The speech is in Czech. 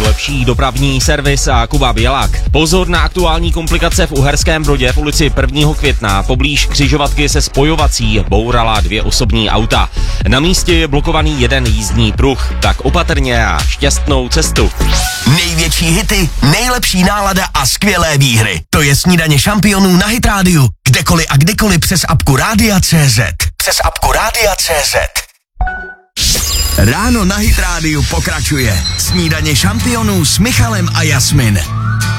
lepší dopravní servis a Kuba Bělák. Pozor na aktuální komplikace v Uherském Brodě v ulici 1. května. Poblíž křižovatky se spojovací bourala 2 osobní auta. Na místě je blokovaný jeden jízdní pruh. Tak opatrně a šťastnou cestu. Největší hity, nejlepší nálada a skvělé výhry. To je Snídaně šampionů na Hit Radio. Kdekoliv a kdykoliv přes apku Rádia.cz. Přes apku Rádia.cz. Ráno na Hit Radio pokračuje. Snídaně šampionů s Michalem a Jasmin.